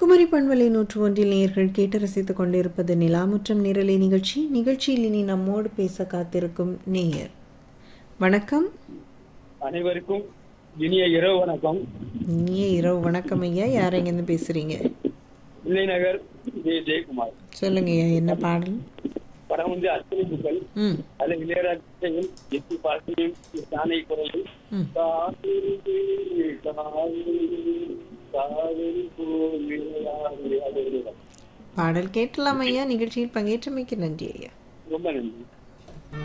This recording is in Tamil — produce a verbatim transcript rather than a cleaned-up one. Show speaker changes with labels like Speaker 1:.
Speaker 1: குமரி பண்பலை நூற்று ஒன்றில் நேயர்கள் கேட்டு ரசித்துக் கொண்டிருப்பது நிலாமுற்றம் நிரலை நிகழ்ச்சி. நிகழ்ச்சியில் இனி நம்மோடு பேச காத்திருக்கும் நேயர். வணக்கம்.
Speaker 2: அனைவருக்கும் இனிய இரவு வணக்கம்.
Speaker 1: இனிய இரவு வணக்கம் ஐயா. யார் எங்கிருந்து பேசுறீங்க?
Speaker 2: பிள்ளை நகர் ஜெயக்குமார்.
Speaker 1: சொல்லுங்க ஐயா, என்ன பாடல்?
Speaker 2: படம் வந்து அத்தனை புகழ். அதுல இளையராஜையும் எட்டு பாட்டையும் தானே குரலில்
Speaker 1: பாடல் கேட்கலாம் ஐயா. நிகழ்ச்சியில் பங்கேற்றமைக்கு நன்றி ஐயா.
Speaker 2: ரொம்ப நன்றி.